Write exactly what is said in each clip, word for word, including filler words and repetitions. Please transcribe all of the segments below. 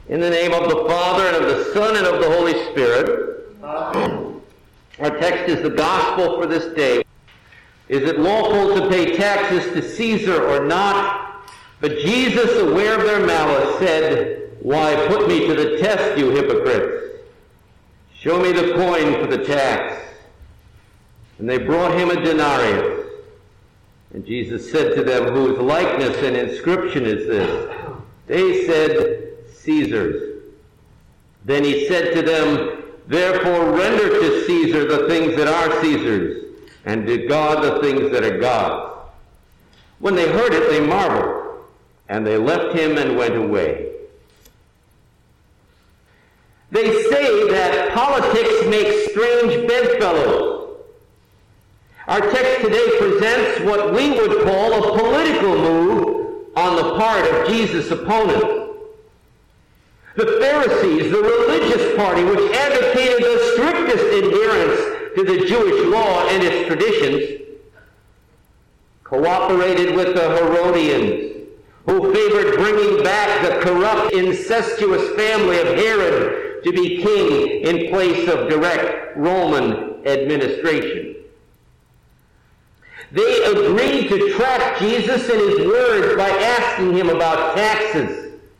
In the name of the Father, and of the Son, and of the Holy Spirit. Amen. Our text is the gospel for this day. Is it lawful to pay taxes to Caesar or not? But Jesus, aware of their malice, said, Why, put me to the test, you hypocrites. Show me the coin for the tax. And they brought him a denarius. And Jesus said to them, Whose likeness and inscription is this? They said, Caesar's. Then he said to them, Therefore render to Caesar the things that are Caesar's, and to God the things that are God's. When they heard it, they marveled, and they left him and went away. They say that politics makes strange bedfellows. Our text today presents what we would call a political move on the part of Jesus' opponents. The Pharisees, the religious party which advocated the strictest adherence to the Jewish law and its traditions, cooperated with the Herodians, who favored bringing back the corrupt, incestuous family of Herod to be king in place of direct Roman administration. They agreed to trap Jesus in his words by asking him about taxes.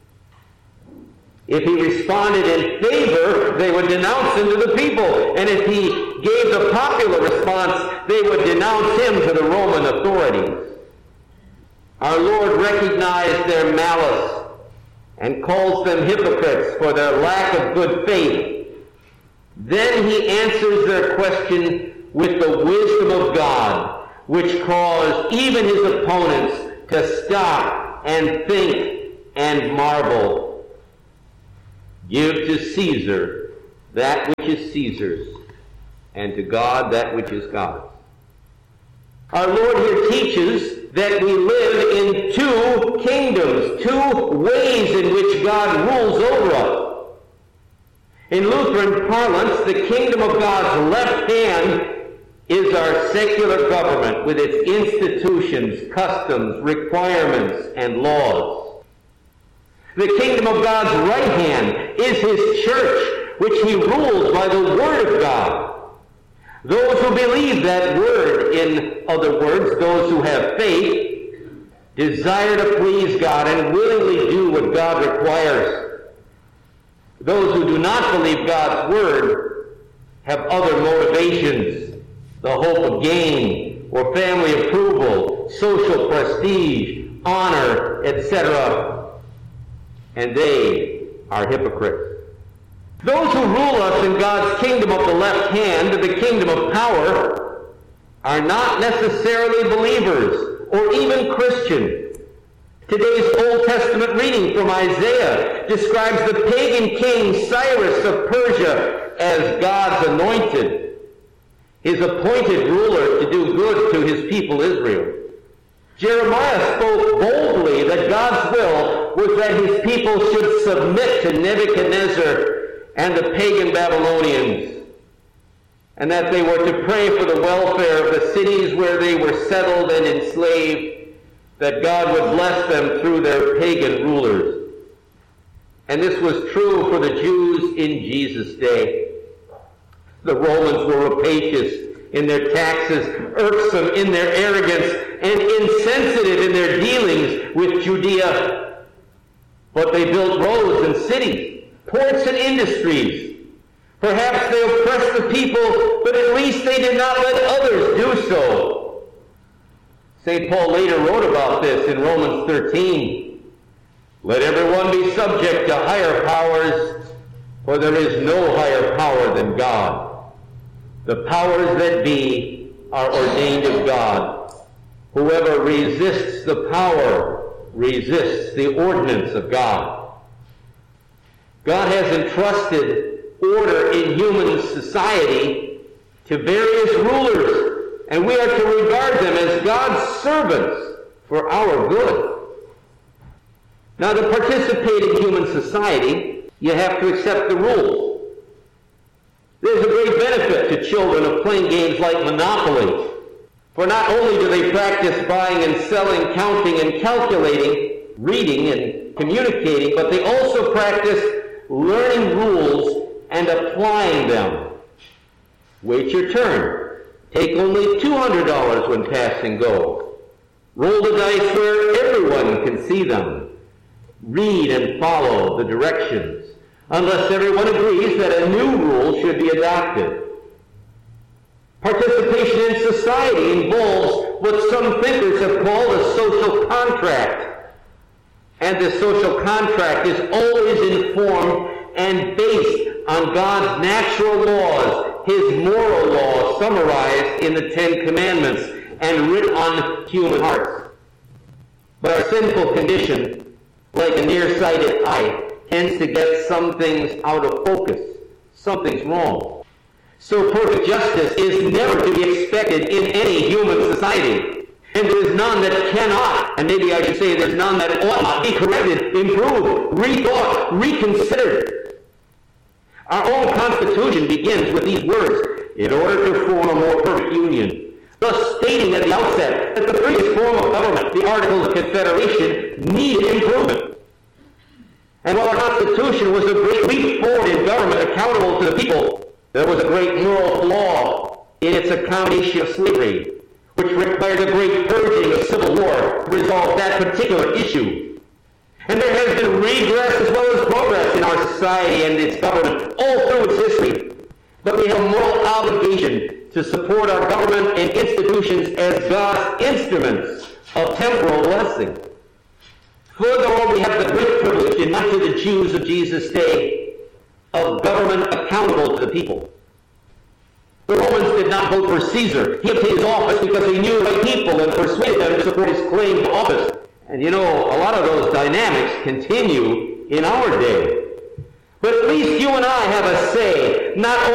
If he responded in favor, they would denounce him to the people. And if he gave the popular response, they would denounce him to the Roman authorities. Our Lord recognized their malice and calls them hypocrites for their lack of good faith. Then he answers their question with the wisdom of God, which caused even his opponents to stop and think and marvel. Give to Caesar that which is Caesar's, and to God that which is God's. Our Lord here teaches that we live in two kingdoms, two ways in which God rules over us. In Lutheran parlance, the kingdom of God's left hand is our secular government with its institutions, customs, requirements, and laws. The kingdom of God's right hand is his church, which he rules by the word of God. Those who believe that word, in other words, those who have faith, desire to please God and willingly do what God requires. Those who do not believe God's word have other motivations, the hope of gain or family approval, social prestige, honor, et cetera, and they are hypocrites. Those who rule us in God's kingdom of the left hand, the kingdom of power, are not necessarily believers or even Christians. Today's Old Testament reading from Isaiah describes the pagan king Cyrus of Persia as God's anointed, his appointed ruler to do good to his people Israel. Jeremiah spoke boldly that God's will was that his people should submit to Nebuchadnezzar and the pagan Babylonians, and that they were to pray for the welfare of the cities where they were settled and enslaved, that God would bless them through their pagan rulers. And this was true for the Jews in Jesus' day. The Romans were rapacious in their taxes, irksome in their arrogance, and insensitive in their dealings with Judea. But they built roads and cities, ports and industries. Perhaps they oppressed the people, but at least they did not let others do so. Saint Paul later wrote about this in Romans thirteen. Let everyone be subject to higher powers, for there is no higher power than God. The powers that be are ordained of God. Whoever resists the power resists the ordinance of God. God has entrusted order in human society to various rulers, and we are to regard them as God's servants for our good. Now, to participate in human society, you have to accept the rules. There's a great benefit to children of playing games like Monopoly, for not only do they practice buying and selling, counting and calculating, reading and communicating, but they also practice learning rules and applying them. Wait your turn. Take only two hundred dollars when passing go. Roll the dice where everyone can see them. Read and follow the directions, unless everyone agrees that a new rule should be adopted. Participation in society involves what some thinkers have called a social contract. And this social contract is always informed and based on God's natural laws, his moral laws summarized in the Ten Commandments and written on human hearts. But our sinful condition, like a nearsighted eye, tends to get some things out of focus. Something's wrong. So perfect justice is never to be expected in any human society. And there is none that cannot, and maybe I should say there's none that ought not be corrected, improved, rethought, reconsidered. Our own Constitution begins with these words, in order to form a more perfect union, thus stating at the outset that the previous form of government, the Articles of Confederation, needed improvement. And while our Constitution was a great leap forward in government accountable to the people, there was a great moral flaw in its accommodation of slavery, which required a great purging of civil war to resolve that particular issue. And there has been regress as well as progress in our society and its government all through its history. But we have a moral obligation to support our government and institutions as God's instruments of temporal blessing. Furthermore, we have the great privilege, and not to the Jews of Jesus' day, of government accountable to the people. The Romans did not vote for Caesar. He obtained his office because he knew the people and persuaded them to support his claim to office. And you know, a lot of those dynamics continue in our day. But at least you and I have a say, not